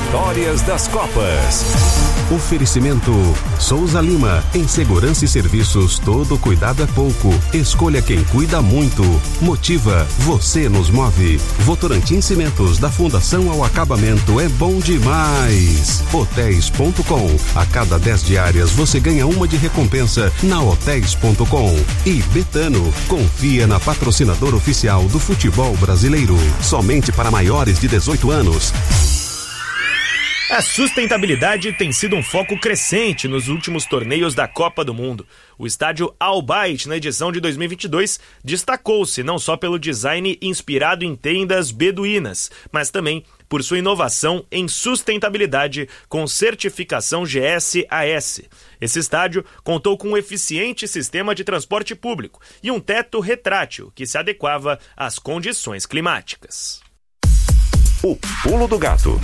Histórias das Copas. Oferecimento Souza Lima. Em segurança e serviços, todo cuidado é pouco. Escolha quem cuida muito. Motiva, você nos move. Votorantim Cimentos, da fundação ao acabamento, é bom demais. Hotéis.com. A cada 10 diárias você ganha uma de recompensa na Hotéis.com. E Betano, confia na patrocinadora oficial do futebol brasileiro. Somente para maiores de 18 anos. A sustentabilidade tem sido um foco crescente nos últimos torneios da Copa do Mundo. O estádio Al Bayt, na edição de 2022, destacou-se não só pelo design inspirado em tendas beduínas, mas também por sua inovação em sustentabilidade com certificação GS-AS. Esse estádio contou com um eficiente sistema de transporte público e um teto retrátil que se adequava às condições climáticas. O Pulo do Gato.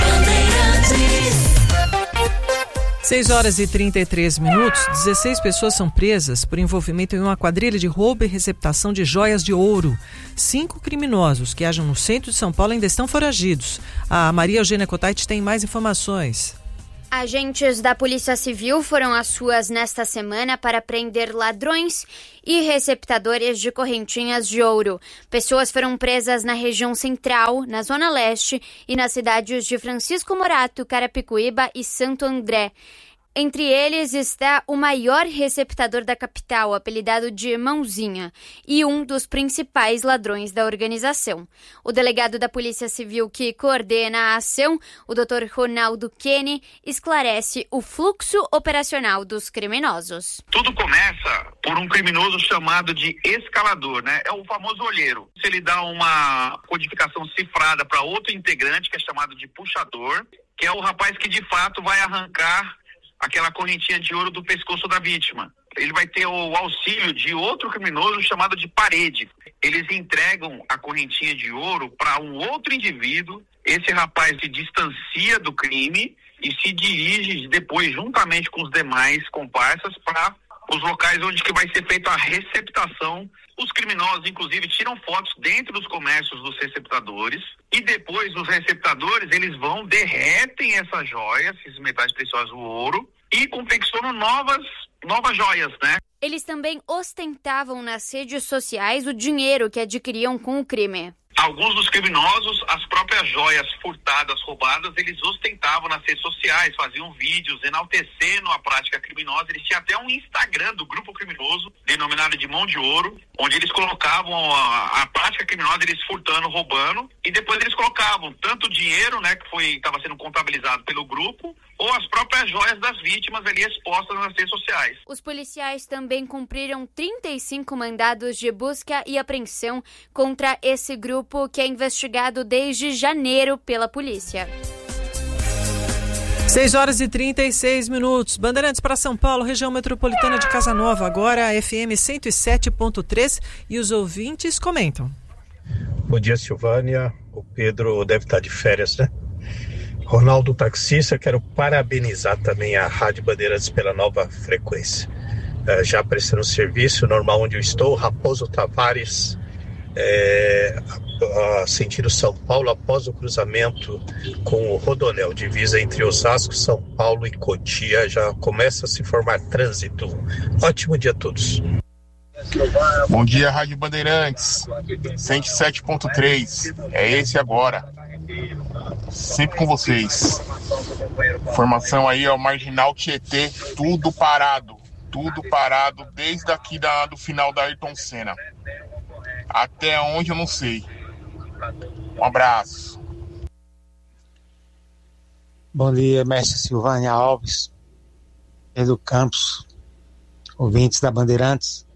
6h33. 16 pessoas são presas por envolvimento em uma quadrilha de roubo e receptação de joias de ouro. 5 criminosos que agem no centro de São Paulo ainda estão foragidos. A Maria Eugênia Cotait tem mais informações. Agentes da Polícia Civil foram às ruas nesta semana para prender ladrões e receptadores de correntinhas de ouro. Pessoas foram presas na região central, na Zona Leste e nas cidades de Francisco Morato, Carapicuíba e Santo André. Entre eles está o maior receptador da capital, apelidado de Mãozinha, e um dos principais ladrões da organização. O delegado da Polícia Civil que coordena a ação, o Dr. Ronaldo Kenny, esclarece o fluxo operacional dos criminosos. Tudo começa por um criminoso chamado de escalador, né? É o famoso olheiro. Se ele dá uma codificação cifrada para outro integrante, que é chamado de puxador, que é o rapaz que de fato vai arrancar aquela correntinha de ouro do pescoço da vítima. Ele vai ter o auxílio de outro criminoso chamado de parede. Eles entregam a correntinha de ouro para um outro indivíduo. Esse rapaz se distancia do crime e se dirige depois, juntamente com os demais comparsas, para os locais onde que vai ser feita a receptação. Os criminosos, inclusive, tiram fotos dentro dos comércios dos receptadores e depois os receptadores, eles vão, derretem essas joias, esses metais preciosos, o ouro, e confeccionam novas joias, né? Eles também ostentavam nas redes sociais o dinheiro que adquiriam com o crime. Alguns dos criminosos, as próprias joias furtadas, roubadas, eles ostentavam nas redes sociais, faziam vídeos enaltecendo a prática criminosa. Eles tinham até um Instagram do grupo criminoso, denominado de Mão de Ouro, onde eles colocavam a prática criminosa, eles furtando, roubando, e depois eles colocavam tanto o dinheiro, né, que estava sendo contabilizado pelo grupo, ou as próprias joias das vítimas ali expostas nas redes sociais. Os policiais também cumpriram 35 mandados de busca e apreensão contra esse grupo, que é investigado desde janeiro pela polícia. 6h36. Bandeirantes para São Paulo, região metropolitana de Casanova, agora FM 107.3, e os ouvintes comentam. Bom dia, Silvânia. O Pedro deve estar de férias, né? Ronaldo Taxista, quero parabenizar também a Rádio Bandeirantes pela nova frequência. Já prestando serviço normal onde eu estou, Raposo Tavares, sentido São Paulo, após o cruzamento com o Rodonel, divisa entre Osasco, São Paulo e Cotia, já começa a se formar trânsito. Ótimo dia a todos. Bom dia, Rádio Bandeirantes 107.3, é esse agora, sempre com vocês. Informação aí, ó, Marginal Tietê, tudo parado desde aqui do final da Ayrton Senna até onde eu não sei. Um abraço. Bom dia, mestre Silvânia Alves, Pedro Campos, ouvintes da Bandeirantes.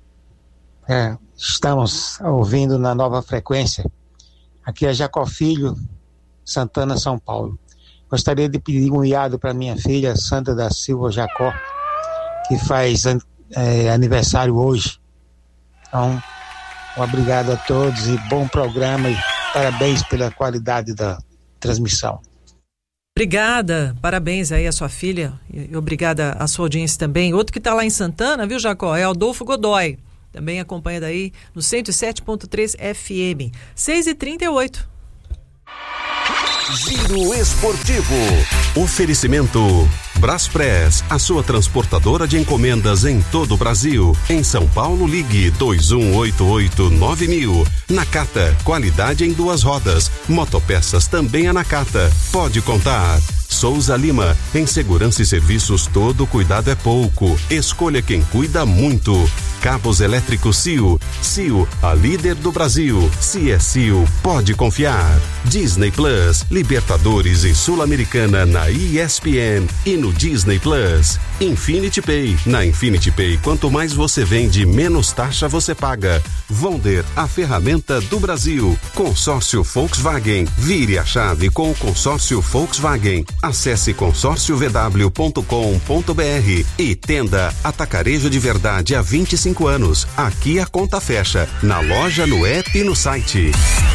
Estamos ouvindo na nova frequência. Aqui é Jacó Filho, Santana, São Paulo. Gostaria de pedir um iado para minha filha, Sandra da Silva Jacó, que faz aniversário hoje. Então, obrigado a todos e bom programa e parabéns pela qualidade da transmissão. Obrigada, parabéns aí à sua filha e obrigada à sua audiência também. Outro que está lá em Santana, viu, Jacó, é Adolfo Godoy, também acompanha daí no 107.3 FM. 6h38. Giro Esportivo. Oferecimento Braspress, a sua transportadora de encomendas em todo o Brasil. Em São Paulo, ligue 2188-9000. Nakata, qualidade em 2 rodas. Motopeças também a Nakata. Pode contar. Souza Lima, em segurança e serviços todo cuidado é pouco. Escolha quem cuida muito. Cabos elétricos CIO. CIO, a líder do Brasil. Se é CIO, pode confiar. Disney Plus, Libertadores e Sul-Americana na ESPN e no Disney Plus. Infinity Pay. Na Infinity Pay, quanto mais você vende, menos taxa você paga. Vonder, a ferramenta do Brasil. Consórcio Volkswagen. Vire a chave com o consórcio Volkswagen. Acesse consórciovw.com.br e Tenda Atacarejo de Verdade há 25 anos. Aqui a conta fecha. Na loja, no app e no site.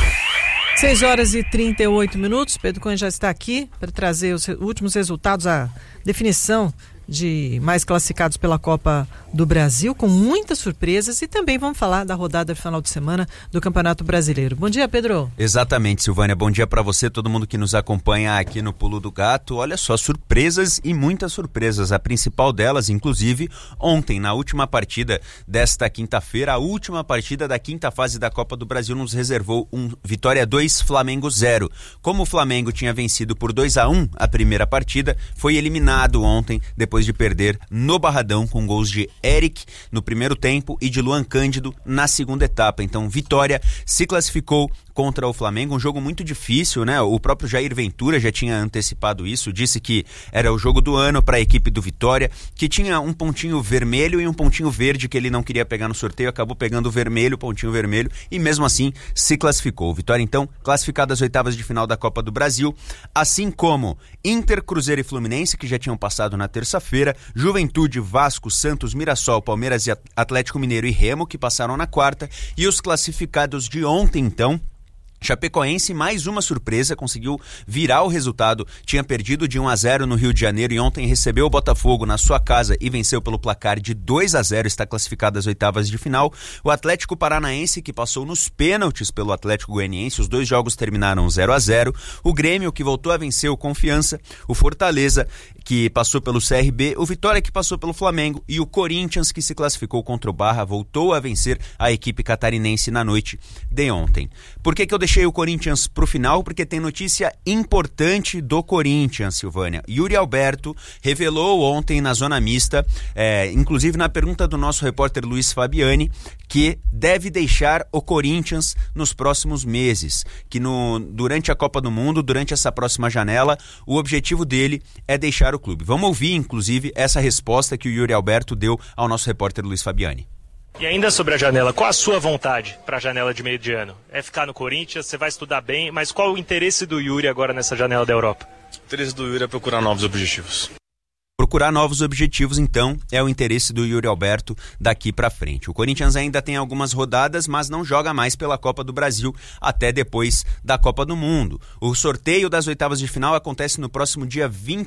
6h38. Pedro Cunha já está aqui para trazer os últimos resultados, a definição de mais classificados pela Copa do Brasil, com muitas surpresas, e também vamos falar da rodada final de semana do Campeonato Brasileiro. Bom dia, Pedro. Exatamente, Silvânia. Bom dia para você, todo mundo que nos acompanha aqui no Pulo do Gato. Olha só, surpresas e muitas surpresas. A principal delas, inclusive, ontem, na última partida desta quinta-feira, a última partida da quinta fase da Copa do Brasil, nos reservou Vitória 2, Flamengo 0. Como o Flamengo tinha vencido por 2-1 a primeira partida, foi eliminado ontem, depois de perder no Barradão, com gols de Eric no primeiro tempo e de Luan Cândido na segunda etapa. Então, Vitória se classificou contra o Flamengo, um jogo muito difícil, né? O próprio Jair Ventura já tinha antecipado isso, disse que era o jogo do ano para a equipe do Vitória, que tinha um pontinho vermelho e um pontinho verde que ele não queria pegar no sorteio, acabou pegando o vermelho, pontinho vermelho, e mesmo assim se classificou. Vitória, então, classificado às oitavas de final da Copa do Brasil, assim como Inter, Cruzeiro e Fluminense, que já tinham passado na terça-feira, Juventude, Vasco, Santos, Mirassol, Palmeiras, Atlético Mineiro e Remo, que passaram na quarta, e os classificados de ontem, então, Chapecoense, mais uma surpresa, conseguiu virar o resultado, tinha perdido de 1-0 no Rio de Janeiro e ontem recebeu o Botafogo na sua casa e venceu pelo placar de 2-0, está classificado às oitavas de final. O Atlético Paranaense, que passou nos pênaltis pelo Atlético Goianiense, os 2 jogos terminaram 0-0. O Grêmio, que voltou a vencer o Confiança, o Fortaleza, que passou pelo CRB, o Vitória, que passou pelo Flamengo, e o Corinthians, que se classificou contra o Barra, voltou a vencer a equipe catarinense na noite de ontem. Por que eu deixei o Corinthians pro final? Porque tem notícia importante do Corinthians, Silvânia. Yuri Alberto revelou ontem na zona mista, inclusive na pergunta do nosso repórter Luiz Fabiani, que deve deixar o Corinthians nos próximos meses, que durante a Copa do Mundo, durante essa próxima janela, o objetivo dele é deixar o clube. Vamos ouvir, inclusive, essa resposta que o Yuri Alberto deu ao nosso repórter Luiz Fabiani. E ainda sobre a janela, qual a sua vontade para a janela de meio de ano? É ficar no Corinthians, você vai estudar bem, mas qual o interesse do Yuri agora nessa janela da Europa? O interesse do Yuri é procurar novos objetivos. Procurar novos objetivos, então, é o interesse do Yuri Alberto daqui para frente. O Corinthians ainda tem algumas rodadas, mas não joga mais pela Copa do Brasil até depois da Copa do Mundo. O sorteio das oitavas de final acontece no próximo dia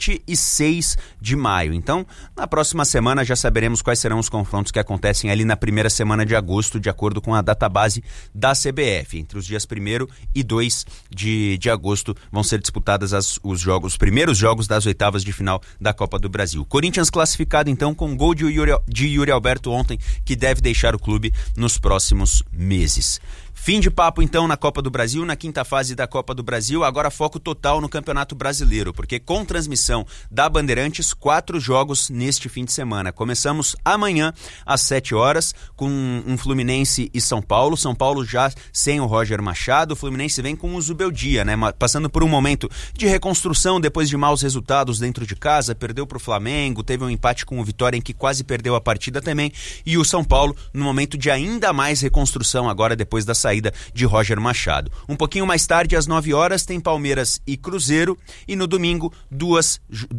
26 de maio. Então, na próxima semana já saberemos quais serão os confrontos que acontecem ali na primeira semana de agosto, de acordo com a database da CBF. Entre os dias 1º e 2 de agosto vão ser disputados os primeiros jogos das oitavas de final da Copa do Brasil. Corinthians classificado então com gol de Yuri Alberto ontem, que deve deixar o clube nos próximos meses. Fim de papo então na Copa do Brasil, na quinta fase da Copa do Brasil, agora foco total no Campeonato Brasileiro, porque com transmissão da Bandeirantes, 4 jogos neste fim de semana. Começamos amanhã às 7 horas com um Fluminense e São Paulo já sem o Roger Machado. O Fluminense vem com o Zubeldia, né? Passando por um momento de reconstrução depois de maus resultados dentro de casa, perdeu para o Flamengo, teve um empate com o Vitória em que quase perdeu a partida também, e o São Paulo no momento de ainda mais reconstrução agora depois da saída de Roger Machado. Um pouquinho mais tarde, às 9 horas, tem Palmeiras e Cruzeiro, e no domingo dois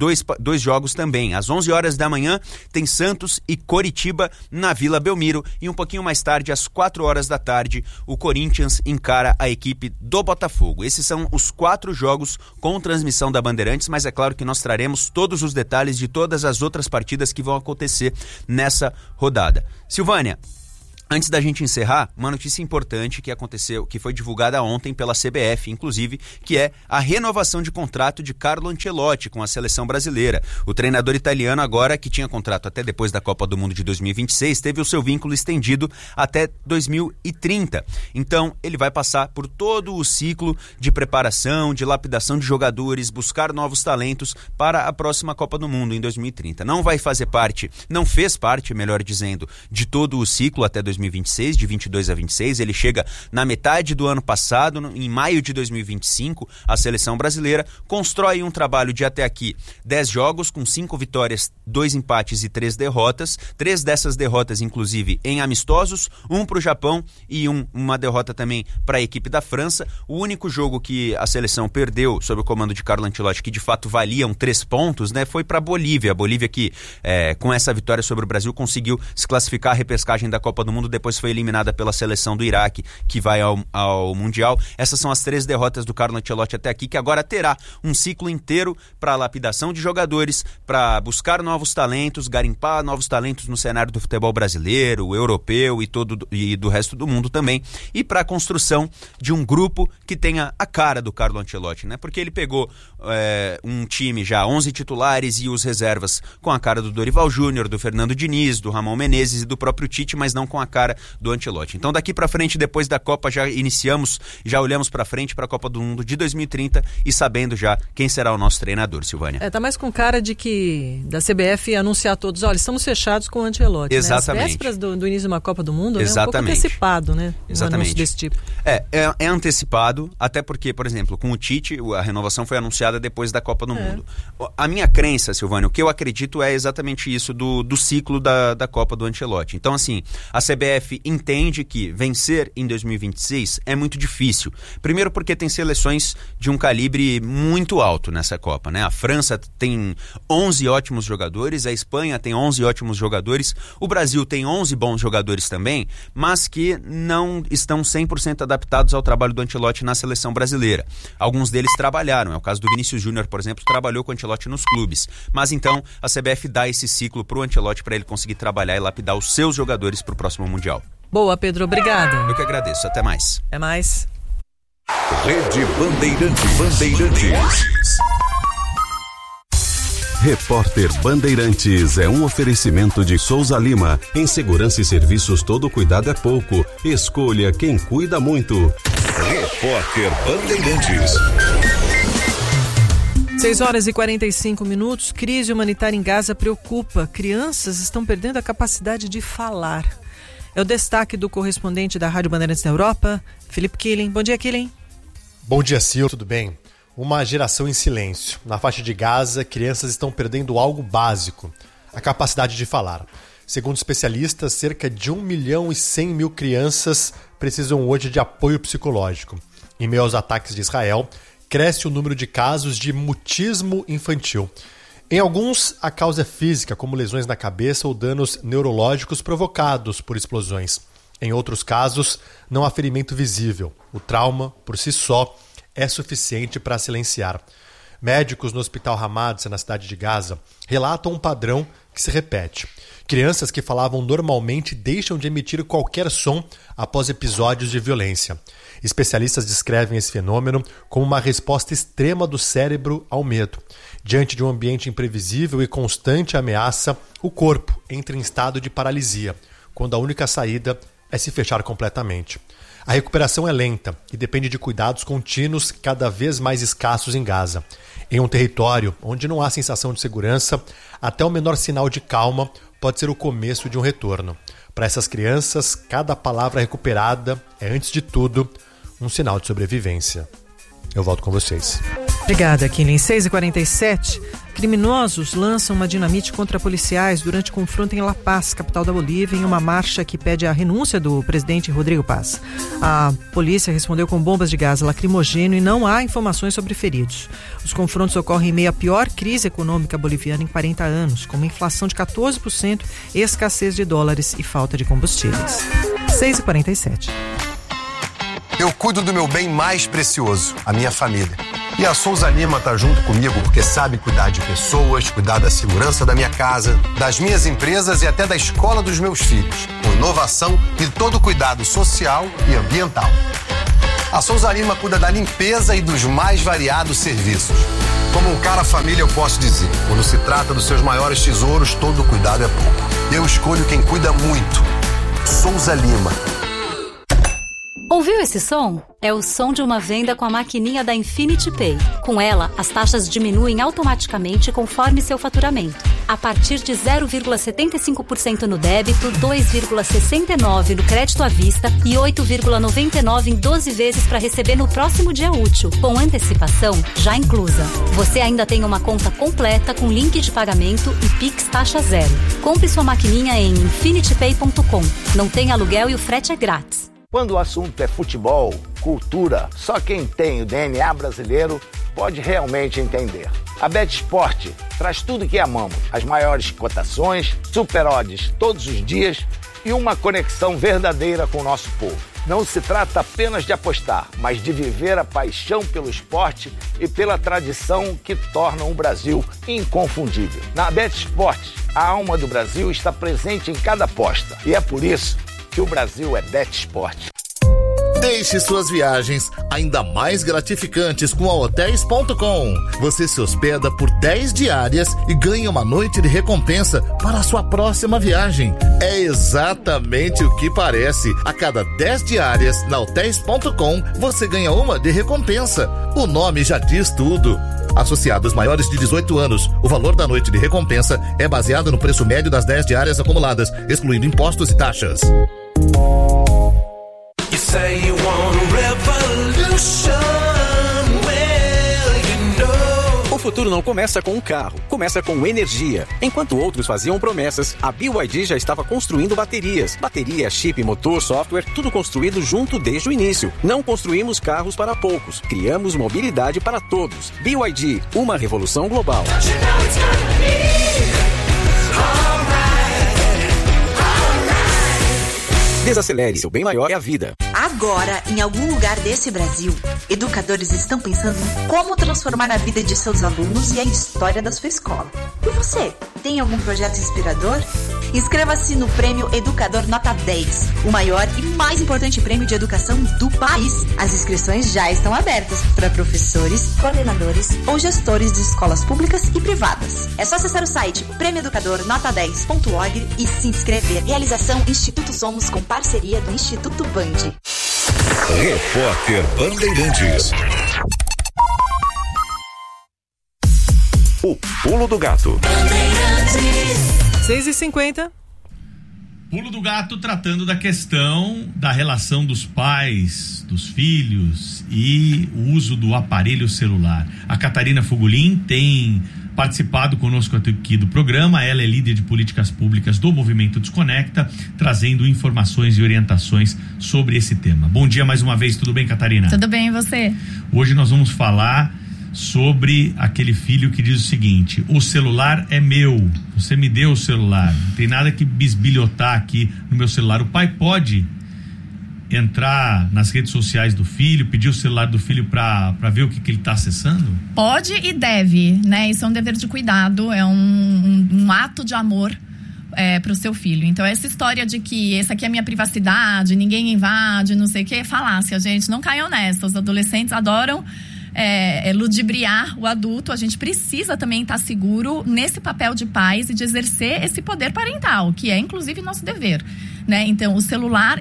jogos também. Às 11 horas da manhã tem Santos e Coritiba na Vila Belmiro, e um pouquinho mais tarde, às 4 horas da tarde, o Corinthians encara a equipe do Botafogo. Esses são os 4 jogos com transmissão da Bandeirantes, mas é claro que nós traremos todos os detalhes de todas as outras partidas que vão acontecer nessa rodada. Silvânia, Antes da gente encerrar, uma notícia importante que aconteceu, que foi divulgada ontem pela CBF, inclusive, que é a renovação de contrato de Carlo Ancelotti com a seleção brasileira. O treinador italiano agora, que tinha contrato até depois da Copa do Mundo de 2026, teve o seu vínculo estendido até 2030. Então, ele vai passar por todo o ciclo de preparação, de lapidação de jogadores, buscar novos talentos para a próxima Copa do Mundo em 2030. Não fez parte, melhor dizendo, de todo o ciclo até 2026, de 22 a 26, ele chega na metade do ano passado, em maio de 2025, a seleção brasileira constrói um trabalho de até aqui 10 jogos, com 5 vitórias, 2 empates e 3 derrotas, 3 dessas derrotas inclusive em amistosos, 1 para o Japão e uma derrota também para a equipe da França. O único jogo que a seleção perdeu sob o comando de Carlo Ancelotti, que de fato valiam 3 pontos, né, foi para a Bolívia que com essa vitória sobre o Brasil conseguiu se classificar à repescagem da Copa do Mundo, depois foi eliminada pela seleção do Iraque, que vai ao Mundial. Essas são as 3 derrotas do Carlo Ancelotti até aqui, que agora terá um ciclo inteiro para lapidação de jogadores, para buscar novos talentos, garimpar novos talentos no cenário do futebol brasileiro, europeu e do resto do mundo também, e para a construção de um grupo que tenha a cara do Carlo Ancelotti, né? Porque ele pegou um time já 11 titulares e os reservas com a cara do Dorival Júnior, do Fernando Diniz, do Ramon Menezes e do próprio Tite, mas não com a cara do Ancelotti. Então daqui para frente, depois da Copa, já olhamos para frente para a Copa do Mundo de 2030 e sabendo já quem será o nosso treinador, Silvânia. Tá mais com cara de que da CBF anunciar a todos, olha, estamos fechados com o Ancelotti. Exatamente. Né? As vésperas do início de uma Copa do Mundo, exatamente. É um pouco antecipado, né? Exatamente. Um anúncio desse tipo. É antecipado, até porque, por exemplo, com o Tite, a renovação foi anunciada depois da Copa do Mundo. A minha crença, Silvânia, o que eu acredito é exatamente isso do ciclo da Copa do Ancelotti. Então, assim, a CBF entende que vencer em 2026 é muito difícil. Primeiro porque tem seleções de um calibre muito alto nessa Copa, né? A França tem 11 ótimos jogadores, a Espanha tem 11 ótimos jogadores, o Brasil tem 11 bons jogadores também, mas que não estão 100% adaptados ao trabalho do Ancelotti na seleção brasileira. Alguns deles trabalharam, é o caso do Vinícius Júnior, por exemplo, trabalhou com o Ancelotti nos clubes. Mas então a CBF dá esse ciclo pro Ancelotti para ele conseguir trabalhar e lapidar os seus jogadores pro próximo Mundial. Boa, Pedro, obrigada. Eu que agradeço, até mais. Até mais. Rede Bandeirantes. Repórter Bandeirantes é um oferecimento de Souza Lima. Em segurança e serviços, todo cuidado é pouco. Escolha quem cuida muito. Repórter Bandeirantes. 6h45. Crise humanitária em Gaza preocupa. Crianças estão perdendo a capacidade de falar. É o destaque do correspondente da Rádio Bandeirantes na Europa, Felipe Killing. Bom dia, Killing. Bom dia, Sil. Tudo bem? Uma geração em silêncio. Na faixa de Gaza, crianças estão perdendo algo básico, a capacidade de falar. Segundo especialistas, cerca de 1.100.000 crianças precisam hoje de apoio psicológico. Em meio aos ataques de Israel, cresce o número de casos de mutismo infantil. Em alguns, a causa é física, como lesões na cabeça ou danos neurológicos provocados por explosões. Em outros casos, não há ferimento visível. O trauma, por si só, é suficiente para silenciar. Médicos no Hospital Hamadsa, na cidade de Gaza, relatam um padrão que se repete. Crianças que falavam normalmente deixam de emitir qualquer som após episódios de violência. Especialistas descrevem esse fenômeno como uma resposta extrema do cérebro ao medo. Diante de um ambiente imprevisível e constante ameaça, o corpo entra em estado de paralisia, quando a única saída é se fechar completamente. A recuperação é lenta e depende de cuidados contínuos cada vez mais escassos em Gaza. Em um território onde não há sensação de segurança, até o menor sinal de calma pode ser o começo de um retorno. Para essas crianças, cada palavra recuperada é, antes de tudo, um sinal de sobrevivência. Eu volto com vocês. Obrigada, Killing. 6h47. Criminosos lançam uma dinamite contra policiais durante confronto em La Paz, capital da Bolívia, em uma marcha que pede a renúncia do presidente Rodrigo Paz. A polícia respondeu com bombas de gás lacrimogêneo e não há informações sobre feridos. Os confrontos ocorrem em meio à pior crise econômica boliviana em 40 anos, com uma inflação de 14%, escassez de dólares e falta de combustíveis. 6h47. Eu cuido do meu bem mais precioso, a minha família. E a Souza Lima tá junto comigo porque sabe cuidar de pessoas, cuidar da segurança da minha casa, das minhas empresas e até da escola dos meus filhos, com inovação e todo cuidado social e ambiental. A Souza Lima cuida da limpeza e dos mais variados serviços. Como um cara família, eu posso dizer, quando se trata dos seus maiores tesouros, todo cuidado é pouco. Eu escolho quem cuida muito. Souza Lima. Ouviu esse som? É o som de uma venda com a maquininha da Infinity Pay. Com ela, as taxas diminuem automaticamente conforme seu faturamento. A partir de 0,75% no débito, 2,69% no crédito à vista e 8,99% em 12 vezes para receber no próximo dia útil, com antecipação já inclusa. Você ainda tem uma conta completa com link de pagamento e Pix taxa zero. Compre sua maquininha em infinitypay.com. Não tem aluguel e o frete é grátis. Quando o assunto é futebol, cultura, só quem tem o DNA brasileiro pode realmente entender. A BetSport traz tudo que amamos, as maiores cotações, super odds todos os dias e uma conexão verdadeira com o nosso povo. Não se trata apenas de apostar, mas de viver a paixão pelo esporte e pela tradição que tornam o Brasil inconfundível. Na BetSport, a alma do Brasil está presente em cada aposta e é por isso que o Brasil é BetSport. Deixe suas viagens ainda mais gratificantes com a Hotels.com. Você se hospeda por 10 diárias e ganha uma noite de recompensa para a sua próxima viagem. É exatamente o que parece. A cada 10 diárias na Hotels.com, você ganha uma de recompensa. O nome já diz tudo. Associados maiores de 18 anos, o valor da noite de recompensa é baseado no preço médio das 10 diárias acumuladas, excluindo impostos e taxas. You say you want a revolution, well, you know. O futuro não começa com um carro, começa com energia. Enquanto outros faziam promessas, a BYD já estava construindo baterias. Bateria, chip, motor, software, tudo construído junto desde o início. Não construímos carros para poucos, criamos mobilidade para todos. BYD, uma revolução global. Desacelere, seu bem maior é a vida. Agora, em algum lugar desse Brasil, educadores estão pensando em como transformar a vida de seus alunos e a história da sua escola. E você, tem algum projeto inspirador? Inscreva-se no Prêmio Educador Nota 10, o maior e mais importante prêmio de educação do país. As inscrições já estão abertas para professores, coordenadores ou gestores de escolas públicas e privadas. É só acessar o site prêmioeducadornota10.org e se inscrever. Realização Instituto Somos com parceria do Instituto Band. Repórter Bandeirantes. O Pulo do Gato. 6h50. Pulo do Gato tratando da questão da relação dos pais, dos filhos e o uso do aparelho celular. A Catarina Fugulin tem participado conosco aqui do programa. Ela é líder de políticas públicas do Movimento Desconecta, trazendo informações e orientações sobre esse tema. Bom dia mais uma vez, tudo bem, Catarina? Tudo bem, e você? Hoje nós vamos falar sobre aquele filho que diz o seguinte: o celular é meu, você me deu o celular, não tem nada que bisbilhotar aqui no meu celular. O pai pode entrar nas redes sociais do filho, pedir o celular do filho para ver o que ele está acessando? Pode e deve, né? Isso é um dever de cuidado, é um ato de amor para o seu filho. Então, essa história de que essa aqui é a minha privacidade, ninguém invade, não sei o que, é falácia, gente. Não caiam nessa. Os adolescentes adoram ludibriar o adulto. A gente precisa também estar seguro nesse papel de pais e de exercer esse poder parental, que é, inclusive, nosso dever, né? Então, o celular,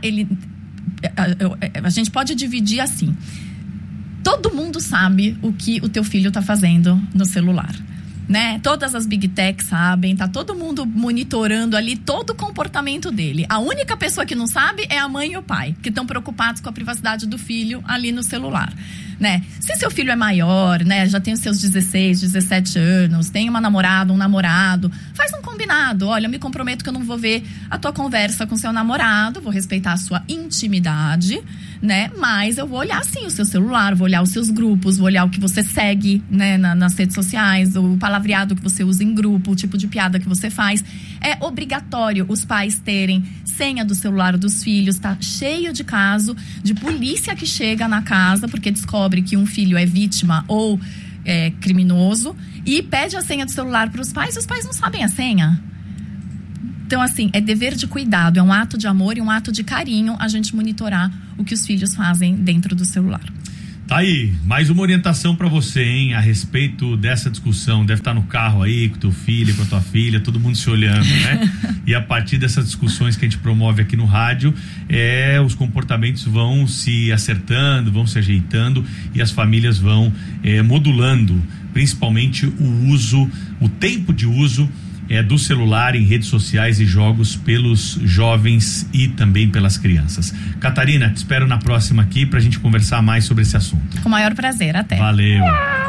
a gente pode dividir assim: todo mundo sabe o que o teu filho está fazendo no celular, né? Todas as big techs sabem, tá todo mundo monitorando ali todo o comportamento dele. A única pessoa que não sabe é a mãe e o pai, que estão preocupados com a privacidade do filho ali no celular, né? Se seu filho é maior, né, já tem os seus 16, 17 anos, tem uma namorada, um namorado, faz um combinado. Olha, eu me comprometo que eu não vou ver a tua conversa com seu namorado, vou respeitar a sua intimidade, né? Mas eu vou olhar sim o seu celular, vou olhar os seus grupos, vou olhar o que você segue, né, nas redes sociais, o palavreado que você usa em grupo, o tipo de piada que você faz. É obrigatório os pais terem senha do celular dos filhos. Tá cheio de caso de polícia que chega na casa porque descobre que um filho é vítima ou criminoso e pede a senha do celular para os pais. Os pais não sabem a senha. Então, assim, é dever de cuidado, é um ato de amor e um ato de carinho a gente monitorar o que os filhos fazem dentro do celular. Tá aí, mais uma orientação pra você, hein, a respeito dessa discussão. Deve estar no carro aí com teu filho, com a tua filha, todo mundo se olhando, né? E a partir dessas discussões que a gente promove aqui no rádio, os comportamentos vão se acertando, vão se ajeitando e as famílias vão modulando, principalmente o tempo de uso do celular em redes sociais e jogos pelos jovens e também pelas crianças. Catarina, te espero na próxima aqui pra gente conversar mais sobre esse assunto. Com o maior prazer, até. Valeu.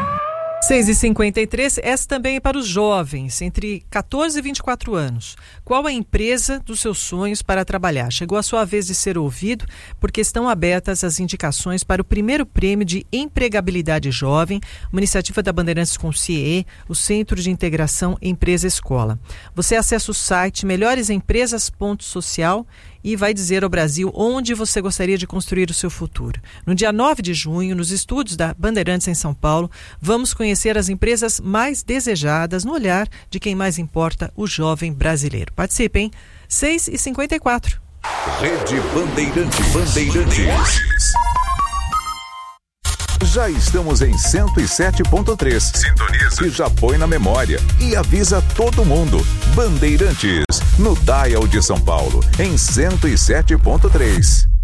6h53, essa também é para os jovens, entre 14 e 24 anos. Qual a empresa dos seus sonhos para trabalhar? Chegou a sua vez de ser ouvido, porque estão abertas as indicações para o primeiro prêmio de empregabilidade jovem, uma iniciativa da Bandeirantes com o CIE, o Centro de Integração Empresa-Escola. Você acessa o site melhoresempresas.social e vai dizer ao Brasil onde você gostaria de construir o seu futuro. No dia 9 de junho, nos estúdios da Bandeirantes em São Paulo, vamos conhecer as empresas mais desejadas no olhar de quem mais importa, o jovem brasileiro. Participem, 6h54. Rede Bandeirantes. Já estamos em 107.3. Sintoniza. E já põe na memória e avisa todo mundo. Bandeirantes, no dial de São Paulo, em 107.3.